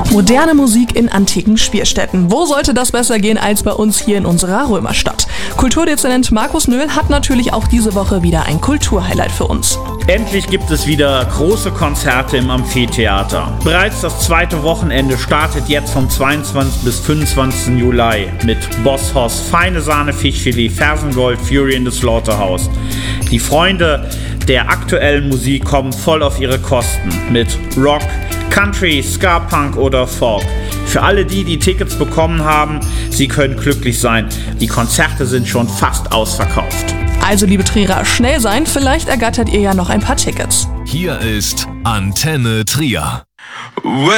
Moderne Musik in antiken Spielstätten. Wo sollte das besser gehen als bei uns hier in unserer Römerstadt? Kulturdezernent Markus Nöhl hat natürlich auch diese Woche wieder ein Kulturhighlight für uns. Endlich gibt es wieder große Konzerte im Amphitheater. Bereits das zweite Wochenende startet jetzt vom 22. bis 25. Juli mit Boss Hoss, Feine Sahne Fischfilet, Fersengold, Fury in the Slaughterhouse. Die Freunde der aktuellen Musik kommen voll auf ihre Kosten mit Rock, Country, Ska-Punk oder Folk. Für alle die Tickets bekommen haben, sie können glücklich sein. Die Konzerte sind schon fast ausverkauft. Also liebe Trierer, schnell sein, vielleicht ergattert ihr ja noch ein paar Tickets. Hier ist Antenne Trier.